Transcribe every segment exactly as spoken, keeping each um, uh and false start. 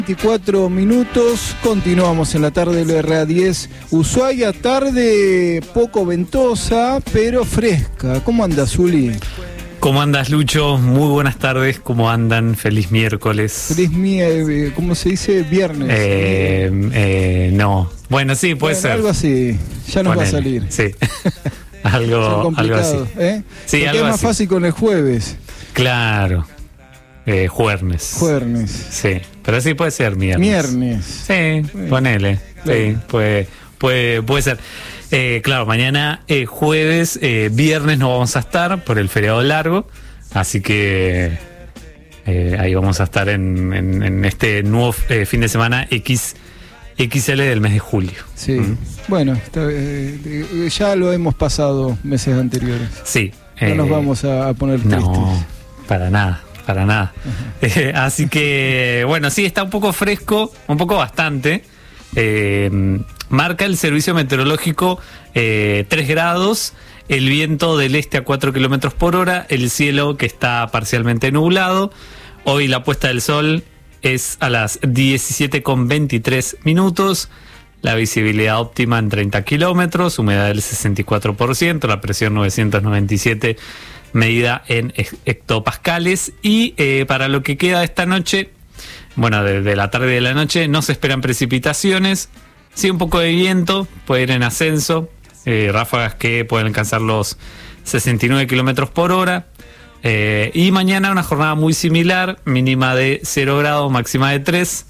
veinticuatro minutos, continuamos en la tarde del R A diez Ushuaia, tarde poco ventosa, pero fresca. ¿Cómo andas, Zuli? ¿Cómo andas, Lucho? Muy buenas tardes, ¿cómo andan? Feliz miércoles. Feliz miércoles, ¿cómo se dice? Viernes. Eh, eh, no. Bueno, sí, puede bueno, ser. Algo así, ya nos Ponele. va a salir. Sí. algo, algo así. ¿eh? Sí, Porque algo es más así. fácil con el jueves. Claro. Eh, juernes. Juernes. Sí, pero sí puede ser viernes. Viernes. Sí, Bueno, ponele. claro. Sí, puede, puede, puede ser. Eh, claro, mañana eh, jueves, eh, viernes no vamos a estar por el feriado largo, así que eh, ahí vamos a estar en, en, en este nuevo eh, fin de semana X, X L del mes de julio. Sí, ¿Mm? bueno, está, eh, ya lo hemos pasado meses anteriores. Sí. No eh, nos vamos a, a poner tristes. No, para nada. Para nada. Eh, así que, bueno, sí, está un poco fresco, un poco bastante. Eh, marca el servicio meteorológico eh, tres grados, el viento del este a cuatro kilómetros por hora, el cielo que está parcialmente nublado. Hoy la puesta del sol es a las diecisiete con veintitrés minutos. La visibilidad óptima en treinta kilómetros, humedad del sesenta y cuatro por ciento, la presión novecientos noventa y siete, medida en hectopascales. Y eh, para lo que queda de esta noche, bueno, de, de la tarde y de la noche, no se esperan precipitaciones. Sí, un poco de viento, puede ir en ascenso, eh, ráfagas que pueden alcanzar los sesenta y nueve kilómetros por hora. Eh, y mañana una jornada muy similar, mínima de cero grados, máxima de tres.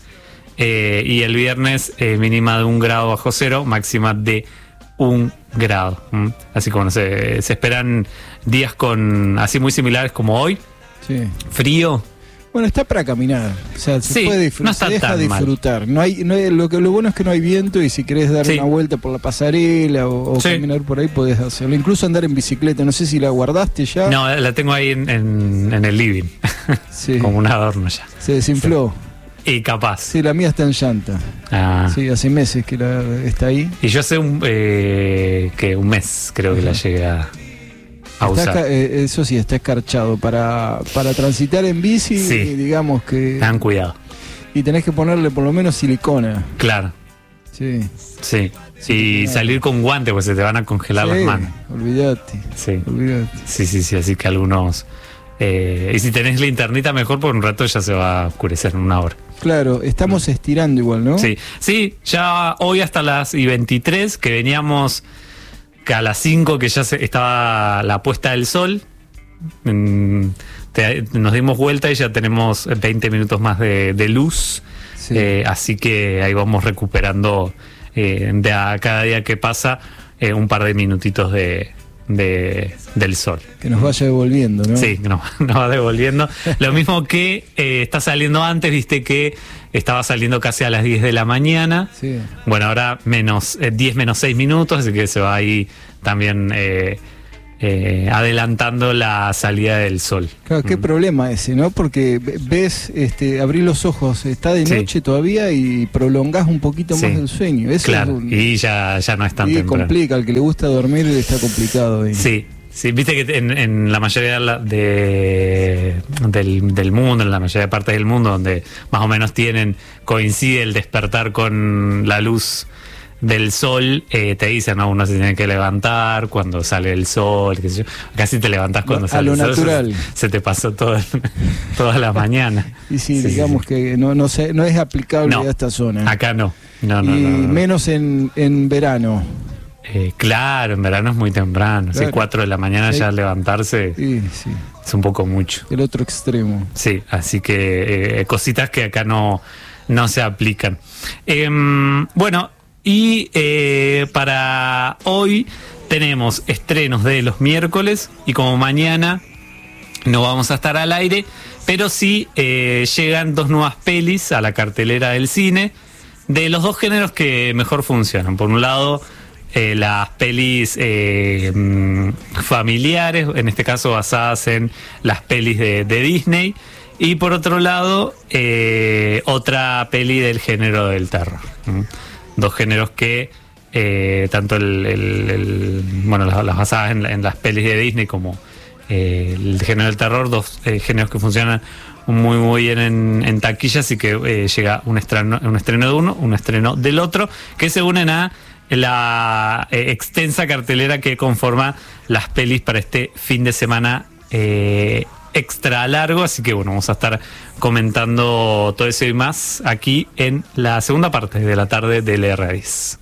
Eh, y el viernes eh, mínima de un grado bajo cero, máxima de un grado. ¿Mm? Así que bueno, se, se esperan días con así muy similares como hoy. Sí. Frío. Bueno, está para caminar, o sea, se Sí, puede disfrutar, no está se deja tan mal. disfrutar. No hay, no hay, lo que lo bueno es que no hay viento y si querés dar Sí. una vuelta por la pasarela o, o Sí. caminar por ahí podés hacerlo. Incluso andar en bicicleta, no sé si la guardaste ya. No, la tengo ahí en, en, en el living, Sí. como un adorno ya. Se desinfló. Y capaz. Sí, la mía está en llanta. Ah. Sí, hace meses que la, está ahí. Y yo hace un, eh, que un mes creo que la llegué a, a Está usar. esca- eh, eso sí, está escarchado. Para, para transitar en bici, Sí. eh, digamos que... Tengan cuidado. Y tenés que ponerle por lo menos silicona. Claro, Sí. sí. Sí, Y claro. salir con guantes, pues se te van a congelar Sí, las manos. olvídate, Sí. olvídate. Sí, sí, sí, así que algunos... Eh, y si tenés linternita mejor, por un rato ya se va a oscurecer en una hora. Claro, estamos estirando igual, ¿no? Sí, sí, ya hoy hasta las y veintitrés, que veníamos que a las cinco que ya se, estaba la puesta del sol, mm, te- nos dimos vuelta y ya tenemos veinte minutos más de, de luz, Sí. eh, así que ahí vamos recuperando eh, de a cada día que pasa eh, un par de minutitos de, de- del sol. Que nos vaya devolviendo, ¿no? Sí, no, nos va devolviendo. Lo mismo que eh, está saliendo antes, viste que estaba saliendo casi a las diez de la mañana. Sí. Bueno, ahora menos eh, diez menos seis minutos, así que se va ahí también eh, eh, adelantando la salida del sol. Claro, qué Mm. problema ese, ¿no? Porque ve- ves, este, abrís los ojos, está de Sí. noche todavía y prolongás un poquito Sí. más el sueño. Eso Claro, es un- y ya, ya no es tan y temprano. complica, al que le gusta dormir está complicado ahí. Sí, sí, viste que en, en la mayoría de la- de, del, del mundo, en la mayoría de partes del mundo, donde más o menos tienen, coincide el despertar con la luz del sol, eh, te dicen, no, uno se tiene que levantar cuando sale el sol, qué sé yo. Casi te levantás cuando A sale lo el sol. natural. Se, se te pasó todo el- toda la mañana. Y sí, Sí, digamos sí. que no, no, sé, no es aplicable No, a esta zona. Acá no. No, no, y no, no, no. menos en, en verano. Eh, claro, en verano es muy temprano. Claro. Sí, cuatro de la mañana Sí. ya levantarse Sí, sí, es un poco mucho. el otro extremo. Sí, así que eh, cositas que acá no, no se aplican. Em, bueno, y eh, para hoy tenemos estrenos de los miércoles y como mañana no vamos a estar al aire, pero sí eh, llegan dos nuevas pelis a la cartelera del cine de los dos géneros que mejor funcionan. Por un lado, eh, las pelis eh, mm, familiares, en este caso basadas en las pelis de, de Disney, y por otro lado, eh, otra peli del género del terror. ¿Mm? Dos géneros que eh, tanto el, el- el- bueno las, las basadas en, la- en las pelis de Disney como eh, el género del terror, dos eh, géneros que funcionan muy muy bien en, en taquilla, así que eh, llega un estreno, un estreno de uno, un estreno del otro, que se unen a la eh, extensa cartelera que conforma las pelis para este fin de semana eh, extra largo, así que bueno, vamos a estar comentando todo eso y más aquí en la segunda parte de la tarde de L R diez.